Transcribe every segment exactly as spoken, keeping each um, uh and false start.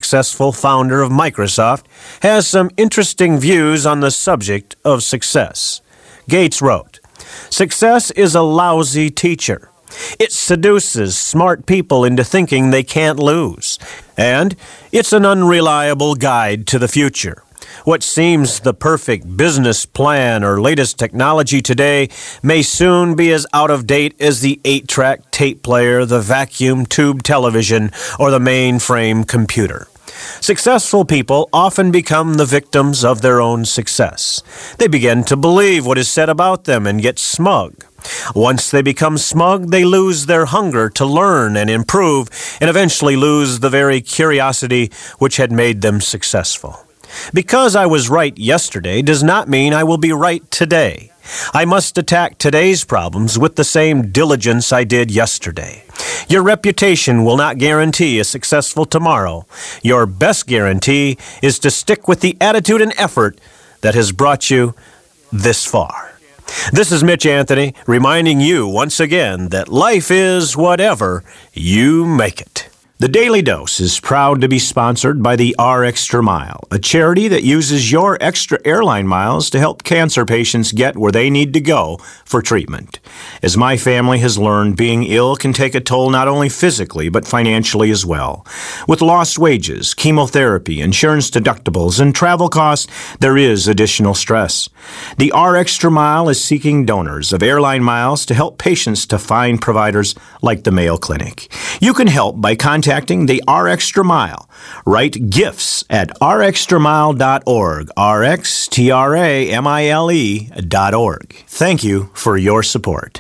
successful founder of Microsoft, has some interesting views on the subject of success. Gates wrote, "Success is a lousy teacher. It seduces smart people into thinking they can't lose. And it's an unreliable guide to the future. What seems the perfect business plan or latest technology today may soon be as out of date as the eight-track tape player, the vacuum tube television, or the mainframe computer." Successful people often become the victims of their own success. They begin to believe what is said about them and get smug. Once they become smug, they lose their hunger to learn and improve, and eventually lose the very curiosity which had made them successful. Because I was right yesterday does not mean I will be right today. I must attack today's problems with the same diligence I did yesterday. Your reputation will not guarantee a successful tomorrow. Your best guarantee is to stick with the attitude and effort that has brought you this far. This is Mitch Anthony, reminding you once again that life is whatever you make it. The Daily Dose is proud to be sponsored by the R Extra Mile, a charity that uses your extra airline miles to help cancer patients get where they need to go for treatment. As my family has learned, being ill can take a toll not only physically but financially as well. With lost wages, chemotherapy, insurance deductibles, and travel costs, there is additional stress. The R Extra Mile is seeking donors of airline miles to help patients to find providers like the Mayo Clinic. You can help by contacting Contacting the R Extra Mile. Write gifts at r extra mile dot org, R X T R A M I L E dot org. Thank you for your support.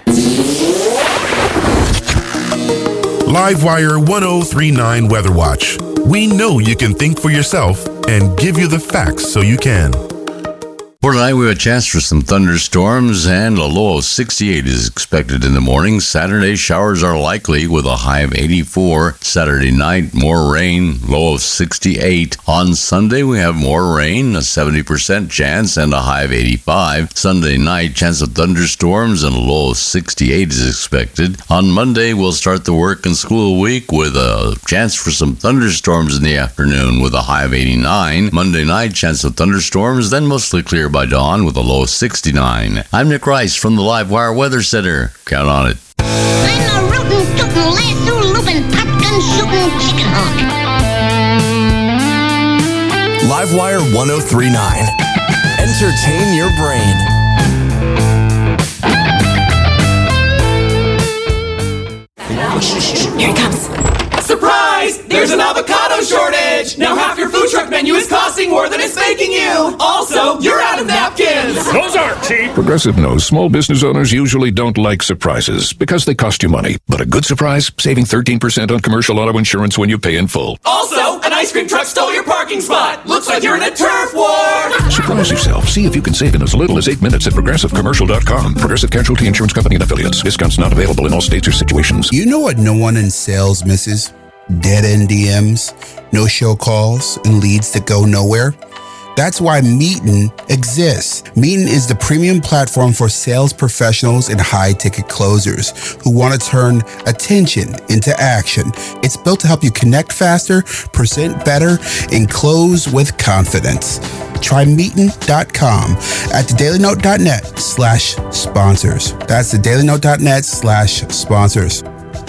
Livewire one oh three point nine Weather Watch. We know you can think for yourself and give you the facts so you can. For tonight, we have a chance for some thunderstorms, and a low of sixty-eight is expected in the morning. Saturday, showers are likely with a high of eighty-four. Saturday night, more rain, low of sixty-eight. On Sunday, we have more rain, a seventy percent chance, and a high of eighty-five. Sunday night, chance of thunderstorms, and a low of sixty-eight is expected. On Monday, we'll start the work and school week with a chance for some thunderstorms in the afternoon with a high of eighty-nine. Monday night, chance of thunderstorms, then mostly clear by dawn with a low of sixty-nine. I'm Nick Rice from the Livewire Weather Center. Count on it. I'm a rootin', tootin', lasso loopin', popgun shootin' chicken hawk. Livewire one oh three point nine. Entertain your brain. Here it comes. Surprise! There's an avocado shortage! Now half your food truck menu is costing more than it's making you! Also, you're out of napkins! Those aren't cheap! Progressive knows small business owners usually don't like surprises because they cost you money. But a good surprise, saving thirteen percent on commercial auto insurance when you pay in full. Also, an ice cream truck stole your parking spot! Looks like you're in a turf war! Surprise yourself. See if you can save in as little as eight minutes at progressive commercial dot com. Progressive Casualty Insurance Company and Affiliates. Discounts not available in all states or situations. You know what no one in sales misses? Dead-end D Ms, no-show calls, and leads that go nowhere. That's why Meetin exists. Meetin is the premium platform for sales professionals and high-ticket closers who want to turn attention into action. It's built to help you connect faster, present better, and close with confidence. Try Meetin dot com at thedailynote.net slash sponsors. That's thedailynote.net slash sponsors.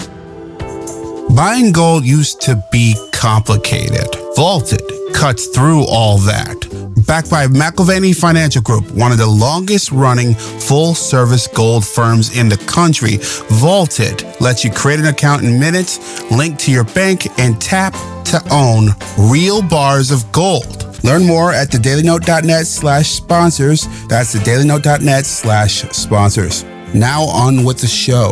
Buying gold used to be complicated. Vaulted cuts through all that. Backed by McIlvaney Financial Group, one of the longest-running full-service gold firms in the country, Vaulted lets you create an account in minutes, link to your bank, and tap to own real bars of gold. Learn more at thedailynote.net slash sponsors. That's thedailynote.net slash sponsors. Now on with the show.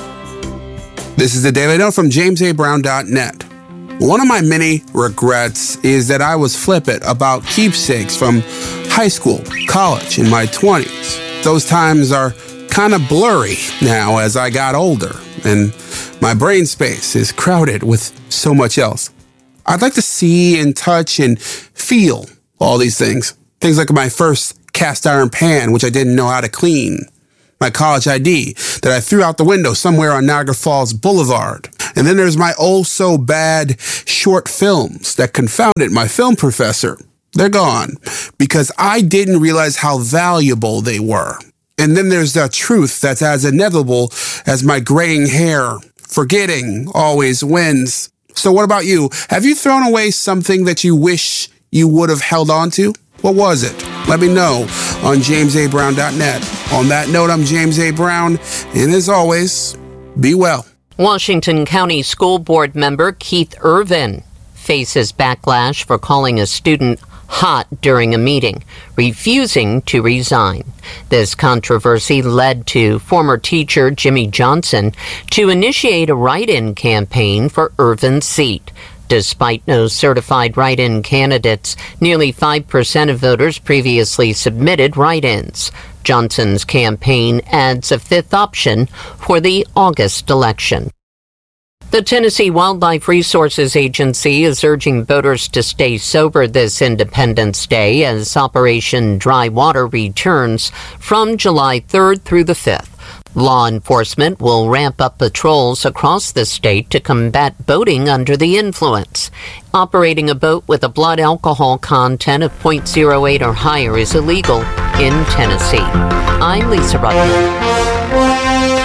This is the Daily Note from james a brown dot net. One of my many regrets is that I was flippant about keepsakes from high school, college, and my twenties. Those times are kind of blurry now as I got older, and my brain space is crowded with so much else. I'd like to see and touch and feel all these things. Things like my first cast iron pan, which I didn't know how to clean. My college I D that I threw out the window somewhere on Niagara Falls Boulevard. And then there's my oh so bad short films that confounded my film professor. They're gone because I didn't realize how valuable they were. And then there's the truth that's as inevitable as my graying hair. Forgetting always wins. So what about you? Have you thrown away something that you wish you would have held on to? What was it? Let me know on james a brown dot net. On that note, I'm James A. Brown, and as always, be well. Washington County School Board member Keith Irvin faces backlash for calling a student hot during a meeting, refusing to resign. This controversy led to former teacher Jimmy Johnson to initiate a write-in campaign for Irvin's seat. Despite no certified write-in candidates, nearly five percent of voters previously submitted write-ins. Johnson's campaign adds a fifth option for the August election. The Tennessee Wildlife Resources Agency is urging voters to stay sober this Independence Day as Operation Dry Water returns from July third through the fifth. Law enforcement will ramp up patrols across the state to combat boating under the influence. Operating a boat with a blood alcohol content of point zero eight or higher is illegal in Tennessee. I'm Lisa Rudman.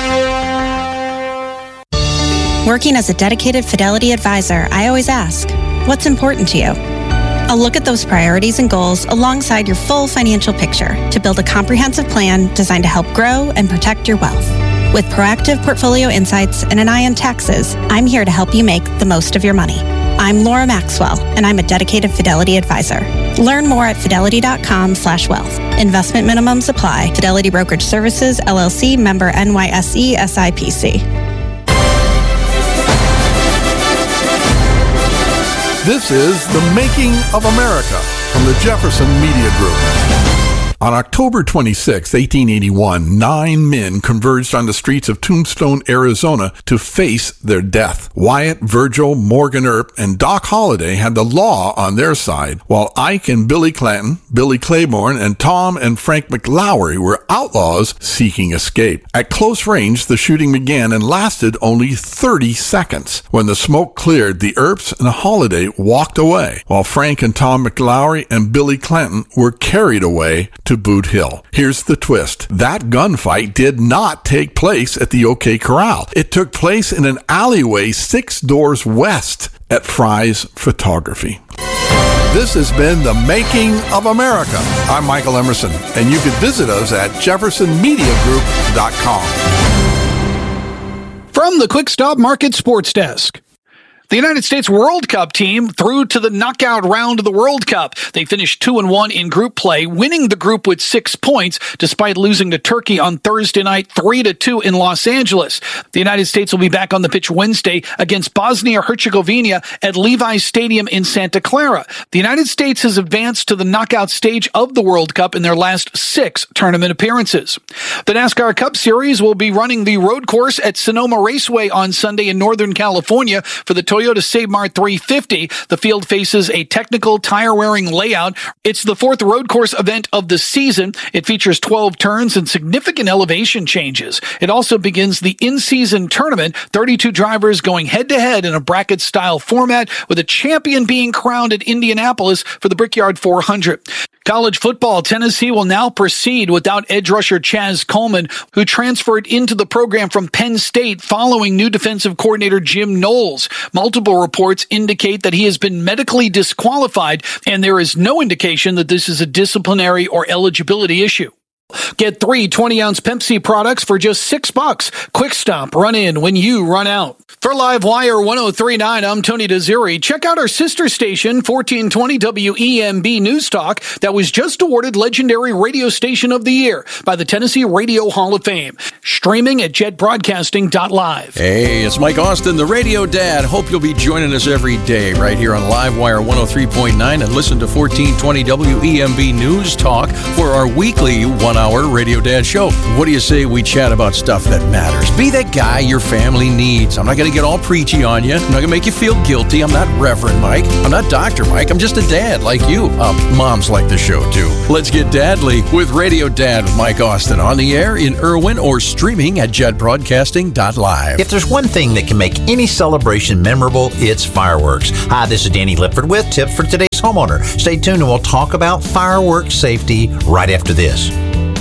Working as a dedicated Fidelity advisor, I always ask, what's important to you? I'll look at those priorities and goals alongside your full financial picture to build a comprehensive plan designed to help grow and protect your wealth. With proactive portfolio insights and an eye on taxes, I'm here to help you make the most of your money. I'm Laura Maxwell, and I'm a dedicated Fidelity advisor. Learn more at fidelity.com slash wealth. Investment minimums apply. Fidelity Brokerage Services, L L C, member N Y S E, S I P C. This is The Making of America from the Jefferson Media Group. On October twenty-sixth, eighteen eighty-one, nine men converged on the streets of Tombstone, Arizona to face their death. Wyatt, Virgil, Morgan Earp, and Doc Holliday had the law on their side, while Ike and Billy Clanton, Billy Claiborne, and Tom and Frank McLaury were outlaws seeking escape. At close range, the shooting began and lasted only thirty seconds. When the smoke cleared, the Earps and Holliday walked away, while Frank and Tom McLaury and Billy Clanton were carried away to Boot Hill. Here's the twist. That gunfight did not take place at the OK Corral. It took place in an alleyway six doors west at Fry's Photography. This has been The Making of America. I'm Michael Emerson, and you can visit us at jefferson media group dot com. From the Quick Stop Market Sports Desk. The United States World Cup team through to the knockout round of the World Cup. They finished two and one in group play, winning the group with six points, despite losing to Turkey on Thursday night, three to two in Los Angeles. The United States will be back on the pitch Wednesday against Bosnia-Herzegovina at Levi's Stadium in Santa Clara. The United States has advanced to the knockout stage of the World Cup in their last six tournament appearances. The NASCAR Cup Series will be running the road course at Sonoma Raceway on Sunday in Northern California for the Toyota Save-Mart three fifty. The field faces a technical tire-wearing layout. It's the fourth road course event of the season. It features twelve turns and significant elevation changes. It also begins the in-season tournament, thirty-two drivers going head-to-head in a bracket-style format, with a champion being crowned at Indianapolis for the Brickyard four hundred. College football, Tennessee will now proceed without edge rusher Chaz Coleman, who transferred into the program from Penn State following new defensive coordinator Jim Knowles. Multiple reports indicate that he has been medically disqualified, and there is no indication that this is a disciplinary or eligibility issue. Get three twenty-ounce Pepsi products for just six bucks. Quick Stop, run in when you run out. For Livewire one oh three point nine, I'm Tony Desiri. Check out our sister station, fourteen twenty W E M B News Talk, that was just awarded Legendary Radio Station of the Year by the Tennessee Radio Hall of Fame. Streaming at jet broadcasting dot live. Hey, it's Mike Austin, the Radio Dad. Hope you'll be joining us every day right here on Livewire one oh three point nine and listen to fourteen twenty W E M B News Talk for our weekly one hour Radio Dad Show. What do you say we chat about stuff that matters? Be that guy your family needs. I'm not going to get all preachy on you. I'm not going to make you feel guilty. I'm not Reverend Mike. I'm not Doctor Mike. I'm just a dad like you. Uh, moms like the show, too. Let's get dadly with Radio Dad with Mike Austin on the air in Irwin or streaming at jet broadcasting dot live. If there's one thing that can make any celebration memorable, it's fireworks. Hi, this is Danny Lipford with tips for today's homeowner. Stay tuned and we'll talk about fireworks safety right after this.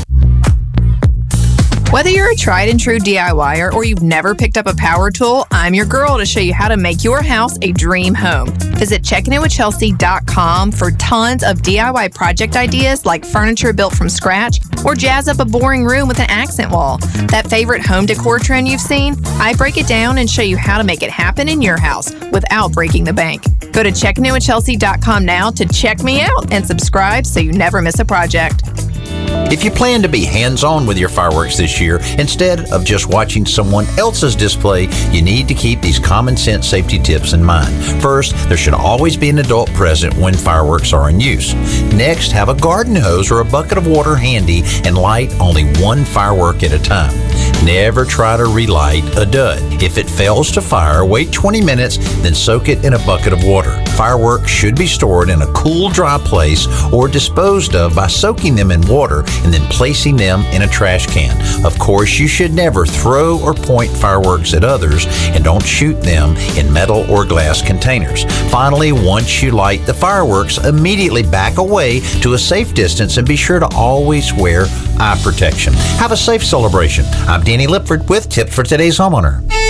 Whether you're a tried and true DIYer or you've never picked up a power tool, I'm your girl to show you how to make your house a dream home. Visit checking in with chelsea dot com for tons of D I Y project ideas like furniture built from scratch or jazz up a boring room with an accent wall. That favorite home decor trend you've seen? I break it down and show you how to make it happen in your house without breaking the bank. Go to checking in with chelsea dot com now to check me out and subscribe so you never miss a project. If you plan to be hands-on with your fireworks this year, instead of just watching someone else's display, you need to keep these common sense safety tips in mind. First, there should always be an adult present when fireworks are in use. Next, have a garden hose or a bucket of water handy and light only one firework at a time. Never try to relight a dud. If it fails to fire, wait twenty minutes, then soak it in a bucket of water. Fireworks should be stored in a cool, dry place or disposed of by soaking them in water and then placing them in a trash can. Of course, you should never throw or point fireworks at others, and don't shoot them in metal or glass containers. Finally, once you light the fireworks, immediately back away to a safe distance and be sure to always wear eye protection. Have a safe celebration. I'm Danny Lipford with tips for today's homeowner.